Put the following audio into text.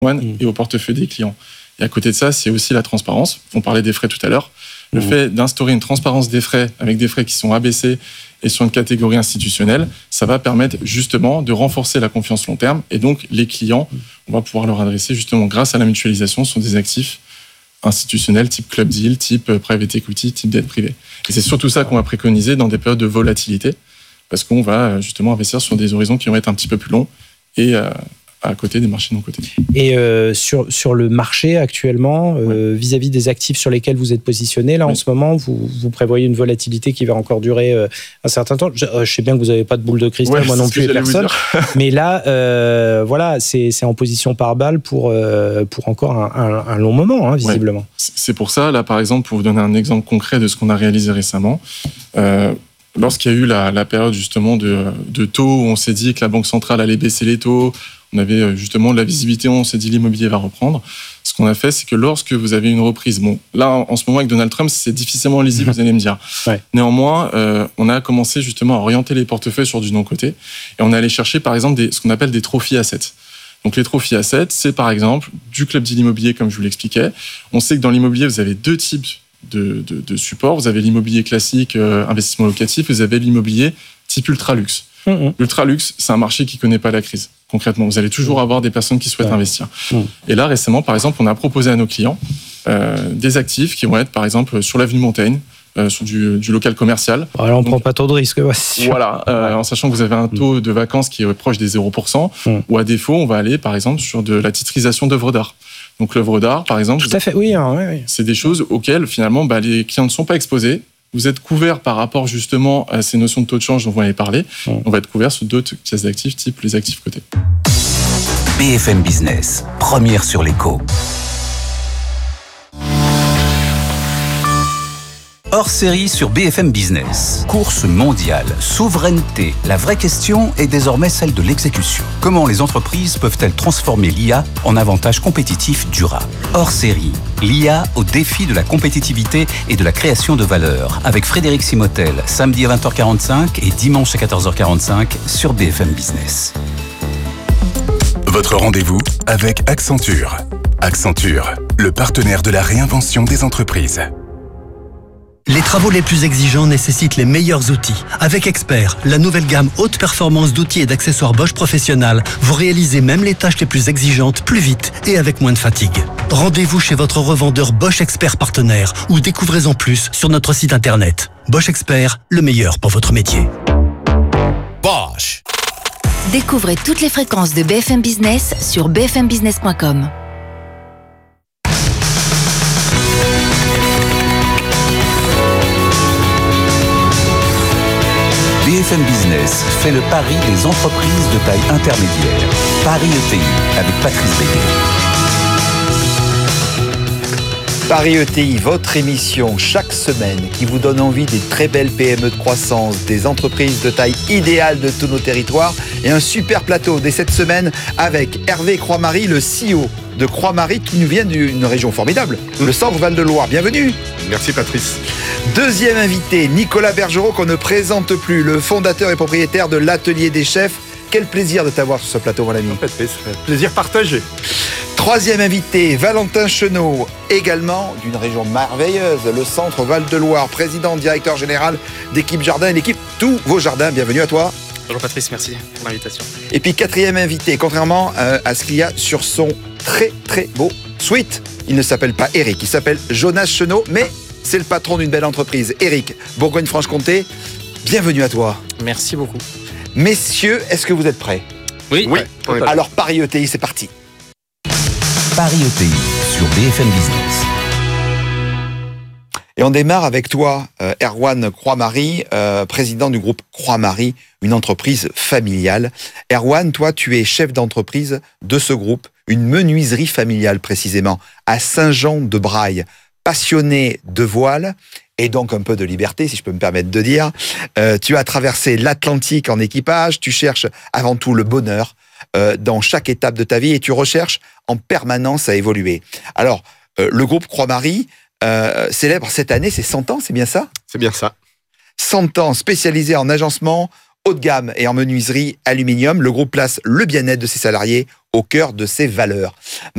et au portefeuille des clients. Et à côté de ça, c'est aussi la transparence. On parlait des frais tout à l'heure. Le fait d'instaurer une transparence des frais avec des frais qui sont abaissés et sur une catégorie institutionnelle, ça va permettre justement de renforcer la confiance long terme. Et donc, les clients, on va pouvoir leur adresser justement grâce à la mutualisation sur des actifs institutionnels type club deal, type private equity, type dette privée. Et c'est surtout ça qu'on va préconiser dans des périodes de volatilité parce qu'on va justement investir sur des horizons qui vont être un petit peu plus longs et à côté des marchés non cotés. Et sur le marché actuellement, vis-à-vis des actifs sur lesquels vous êtes positionné, là en ce moment, vous prévoyez une volatilité qui va encore durer un certain temps. Je sais bien que vous n'avez pas de boule de cristal, moi non plus et personne. Mais là, voilà, c'est en position par balle pour encore un long moment, visiblement. C'est pour ça, là par exemple, pour vous donner un exemple concret de ce qu'on a réalisé récemment, lorsqu'il y a eu la période justement de taux où on s'est dit que la Banque centrale allait baisser les taux, on avait justement de la visibilité, on s'est dit l'immobilier va reprendre. Ce qu'on a fait, c'est que lorsque vous avez une reprise, bon, là en ce moment avec Donald Trump, c'est difficilement lisible, vous allez me dire. Néanmoins, on a commencé justement à orienter les portefeuilles sur du non-coté et on est allé chercher par exemple ce qu'on appelle des trophy assets. Donc les trophy assets, c'est par exemple du club deal immobilier comme je vous l'expliquais. On sait que dans l'immobilier, vous avez deux types de supports. Vous avez l'immobilier classique, investissement locatif, vous avez l'immobilier type ultra-luxe. L'ultra-luxe, c'est un marché qui ne connaît pas la crise. Concrètement, vous allez toujours avoir des personnes qui souhaitent investir. Et là, récemment, par exemple, on a proposé à nos clients des actifs qui vont être, par exemple, sur l'avenue Montaigne, sur du local commercial. Alors, on ne prend pas trop de risques. Voilà, en sachant que vous avez un taux de vacances qui est proche des 0%, ou à défaut, on va aller, par exemple, sur de la titrisation d'œuvres d'art. Donc, l'œuvre d'art, par exemple, tout à fait, oui. C'est des choses auxquelles, finalement, les clients ne sont pas exposés. Vous êtes couvert par rapport justement à ces notions de taux de change dont vous avez parlé. On va être couvert sur d'autres classes d'actifs, type les actifs cotés. BFM Business, première sur l'écho. Hors série sur BFM Business. Course mondiale, souveraineté. La vraie question est désormais celle de l'exécution. Comment les entreprises peuvent-elles transformer l'IA en avantage compétitif durable? Hors série, l'IA au défi de la compétitivité et de la création de valeur. Avec Frédéric Simotel, samedi à 20h45 et dimanche à 14h45 sur BFM Business. Votre rendez-vous avec Accenture. Accenture, le partenaire de la réinvention des entreprises. Les travaux les plus exigeants nécessitent les meilleurs outils. Avec Expert, la nouvelle gamme haute performance d'outils et d'accessoires Bosch Professionnal, vous réalisez même les tâches les plus exigeantes plus vite et avec moins de fatigue. Rendez-vous chez votre revendeur Bosch Expert partenaire ou découvrez-en plus sur notre site internet. Bosch Expert, le meilleur pour votre métier. Bosch. Découvrez toutes les fréquences de BFM Business sur bfmbusiness.com. BFM Business fait le pari des entreprises de taille intermédiaire. Paris ETI avec Patrice Béguet. Paris ETI, votre émission chaque semaine qui vous donne envie des très belles PME de croissance, des entreprises de taille idéale de tous nos territoires et un super plateau dès cette semaine avec Hervé Croix-Marie, le CEO de Croix-Marie qui nous vient d'une région formidable, le centre Val-de-Loire. Bienvenue. Merci Patrice. Deuxième invité, Nicolas Bergerot, qu'on ne présente plus, le fondateur et propriétaire de l'Atelier des Chefs. Quel plaisir de t'avoir sur ce plateau, mon ami. Patrice, plaisir partagé. Troisième invité, Valentin Chenot, également d'une région merveilleuse, le centre Val-de-Loire, président, directeur général d'équipe Jardin et l'équipe Tous vos Jardins. Bienvenue à toi. Bonjour Patrice, merci pour l'invitation. Et puis quatrième invité, contrairement à ce qu'il y a sur son très très beau suite, il ne s'appelle pas Eric, il s'appelle Jonas Chenot, mais c'est le patron d'une belle entreprise. Eric, Bourgogne-Franche-Comté, bienvenue à toi. Merci beaucoup. Messieurs, est-ce que vous êtes prêts? Oui. Alors Paris ETI, c'est parti. Paris ETI sur BFM Business. Et on démarre avec toi, Erwan Croix-Marie, président du groupe Croix-Marie, une entreprise familiale. Erwan, toi, tu es chef d'entreprise de ce groupe, une menuiserie familiale précisément, à Saint-Jean-de-Braille. Passionné de voile et donc un peu de liberté, si je peux me permettre de dire. Tu as traversé l'Atlantique en équipage, tu cherches avant tout le bonheur dans chaque étape de ta vie et tu recherches en permanence à évoluer. Alors, le groupe Croix-Marie célèbre cette année ses 100 ans, c'est bien ça? C'est bien ça. 100 ans spécialisé en agencement haut de gamme et en menuiserie aluminium. Le groupe place le bien-être de ses salariés au cœur de ses valeurs.